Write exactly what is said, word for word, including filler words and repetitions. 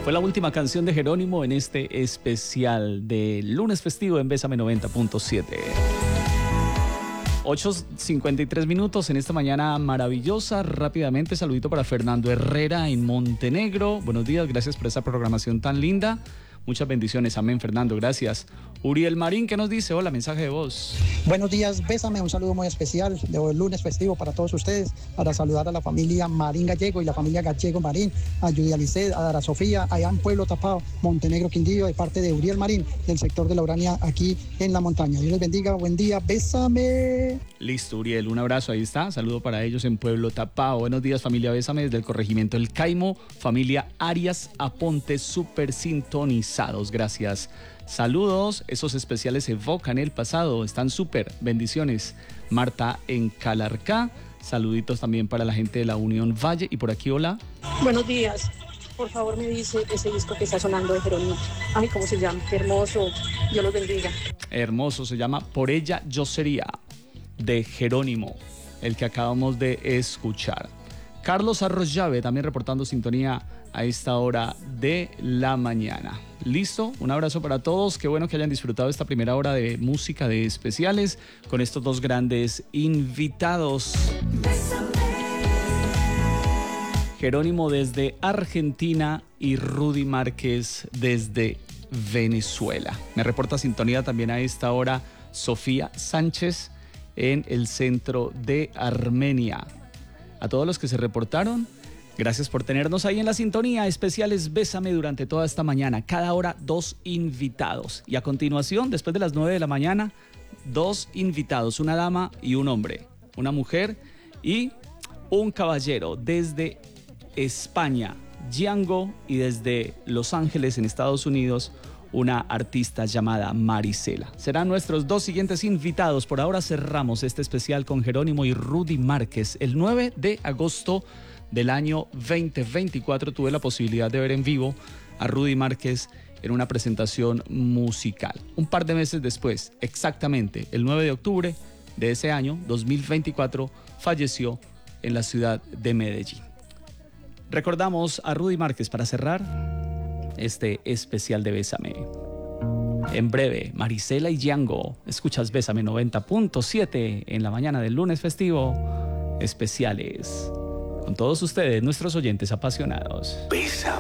Fue la última canción de Jerónimo en este especial de lunes festivo en Bésame noventa punto siete. ocho cincuenta y tres minutos en esta mañana maravillosa. Rápidamente, saludito para Fernando Herrera en Montenegro. Buenos días, gracias por esa programación tan linda. Muchas bendiciones, amén, Fernando, gracias. Uriel Marín, ¿qué nos dice? Hola, mensaje de voz. Buenos días, Bésame, un saludo muy especial de lunes festivo para todos ustedes, para saludar a la familia Marín Gallego y la familia Gallego Marín, a Judia Liced, a Dara Sofía, allá en Pueblo Tapao, Montenegro, Quindío, de parte de Uriel Marín, del sector de la Urania, aquí en la montaña. Dios les bendiga, buen día, Bésame. Listo, Uriel, un abrazo, ahí está, saludo para ellos en Pueblo Tapao. Buenos días, familia Bésame, desde el corregimiento El Caimo, familia Arias Aponte, súper sintonizados, gracias. Saludos, esos especiales evocan el pasado, están súper, bendiciones. Marta en Calarcá, saluditos también para la gente de la Unión Valle. Y por aquí, hola. Buenos días, por favor me dice ese disco que está sonando de Jerónimo. Ay, ¿cómo se llama? Qué hermoso, Dios los bendiga. Hermoso, se llama Por ella yo sería, de Jerónimo, el que acabamos de escuchar. Carlos Arroyave también reportando sintonía a esta hora de la mañana. Listo, un abrazo para todos, qué bueno que hayan disfrutado esta primera hora de música de especiales con estos dos grandes invitados. Jerónimo desde Argentina y Rudy Márquez desde Venezuela. Me reporta sintonía también a esta hora Sofía Sánchez en el centro de Armenia. A todos los que se reportaron, gracias por tenernos ahí en la sintonía. Especiales Bésame durante toda esta mañana. Cada hora dos invitados. Y a continuación, después de las nueve de la mañana, dos invitados. Una dama y un hombre. Una mujer y un caballero. Desde España, Django. Y desde Los Ángeles, en Estados Unidos, una artista llamada Marisela. Serán nuestros dos siguientes invitados. Por ahora cerramos este especial con Jerónimo y Rudy Márquez. El nueve de agosto del año veinte veinticuatro tuve la posibilidad de ver en vivo a Rudy Márquez en una presentación musical. Un par de meses después, exactamente el nueve de octubre de ese año, dos mil veinticuatro, falleció en la ciudad de Medellín. Recordamos a Rudy Márquez para cerrar este especial de Bésame. En breve, Marisela y Django. Escuchas Bésame noventa punto siete en la mañana del lunes festivo. Especiales con todos ustedes, nuestros oyentes apasionados. Bésame.